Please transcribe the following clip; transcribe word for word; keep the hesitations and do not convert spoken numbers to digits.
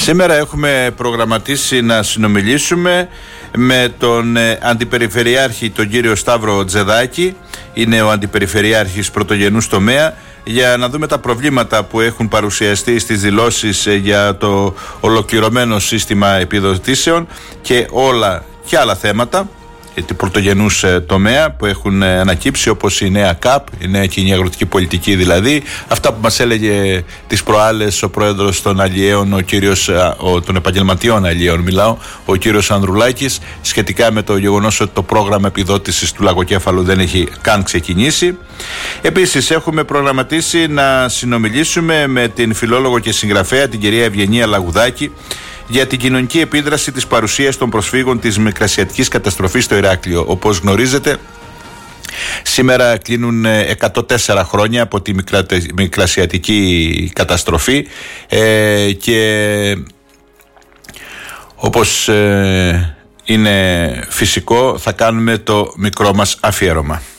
Σήμερα έχουμε προγραμματίσει να συνομιλήσουμε με τον Αντιπεριφερειάρχη, τον κύριο Σταύρο Τζεδάκη. Είναι ο Αντιπεριφερειάρχης πρωτογενούς τομέα, για να δούμε τα προβλήματα που έχουν παρουσιαστεί στις δηλώσεις για το ολοκληρωμένο σύστημα επιδοτήσεων και όλα και άλλα θέματα του πρωτογενούς τομέα που έχουν ανακύψει, όπως η νέα ΚΑΠ, η νέα κοινή αγροτική πολιτική δηλαδή, αυτά που μας έλεγε τις προάλλες ο πρόεδρος των αλλιέων, ο κύριος, ο, των επαγγελματιών αλλιέων μιλάω, ο κύριος Ανδρουλάκης, σχετικά με το γεγονός ότι το πρόγραμμα επιδότησης του λαγοκέφαλου δεν έχει καν ξεκινήσει. Επίσης έχουμε προγραμματίσει να συνομιλήσουμε με την φιλόλογο και συγγραφέα την κυρία Ευγενία Λαγουδάκη για την κοινωνική επίδραση της παρουσίας των προσφύγων της μικρασιατικής καταστροφής στο Ηράκλειο. Όπως γνωρίζετε, σήμερα κλείνουν εκατόν τέσσερα χρόνια από τη μικρασιατική καταστροφή ε, και όπως ε, είναι φυσικό θα κάνουμε το μικρό μας αφιέρωμα.